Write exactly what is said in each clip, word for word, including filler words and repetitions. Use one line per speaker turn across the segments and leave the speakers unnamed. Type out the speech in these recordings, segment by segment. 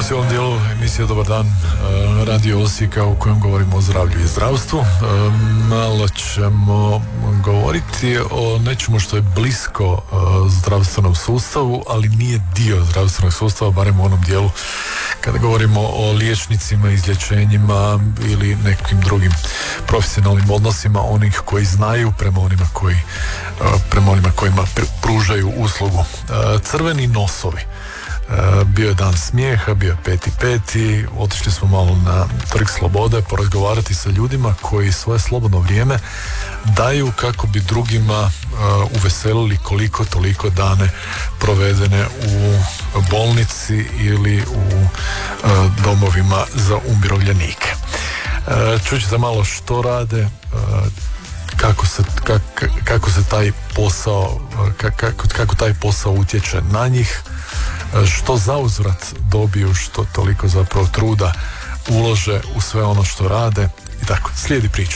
si u ovom dijelu emisije Dobar dan Radio Osijeka u kojem govorimo o zdravlju i zdravstvu. Malo ćemo govoriti o nečemu što je blisko zdravstvenom sustavu, ali nije dio zdravstvenog sustava, barem u onom dijelu kada govorimo o liječnicima, izlječenjima ili nekim drugim profesionalnim odnosima onih koji znaju prema onima koji prema onima kojima pružaju uslugu. Crveni nosovi. Bio je dan smijeha, bio je peti peti, otišli smo malo na Trg Slobode porazgovarati sa ljudima koji svoje slobodno vrijeme daju kako bi drugima uh, uveselili koliko toliko dane provedene u bolnici ili u uh, domovima za umirovljenike. Uh, čućete malo što rade, uh, kako se, kak, kako se taj posao, kako, kako taj posao utječe na njih, što zauzvrat dobiju, što toliko zapravo truda ulože u sve ono što rade i tako, slijedi priča.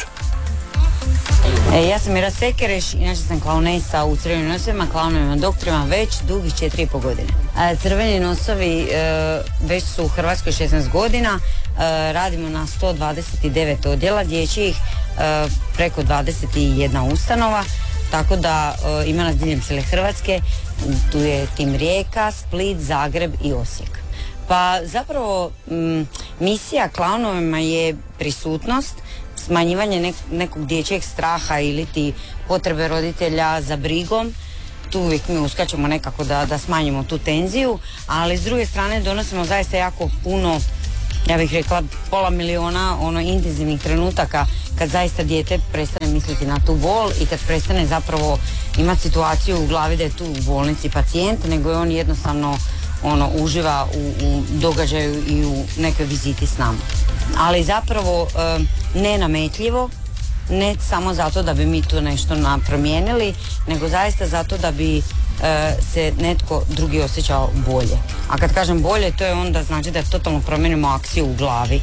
E, ja sam Mira Sekereš, inače sam klaunesa u Crvenim nosovima, klaunovima doktorima već dugih četiri i pol godine. E, Crveni nosovi e, već su u Hrvatskoj šesnaest godina, e, radimo na sto dvadeset devet odjela dječjih, e, preko dvadeset jedna ustanova, tako da e, ima nas diljem cijele Hrvatske. Tu je tim Rijeka, Split, Zagreb i Osijek. Pa zapravo m, misija klaunovima je prisutnost, smanjivanje nek- nekog dječjeg straha ili ti potrebe roditelja za brigom. Tu uvijek mi uskačemo nekako da, da smanjimo tu tenziju, ali s druge strane donosimo zaista jako puno, ja bih rekla pola miliona ono intenzivnih trenutaka kad zaista dijete prestane misliti na tu bol i kad prestane zapravo imati situaciju u glavi da je tu u bolnici pacijent, nego je on jednostavno ono uživa u, u događaju i u nekoj viziti s nama. Ali zapravo e, nenametljivo, ne samo zato da bi mi tu nešto promijenili, nego zaista zato da bi e, se netko drugi osjećao bolje. A kad kažem bolje, to je onda znači da totalno promijenimo akciju u glavi.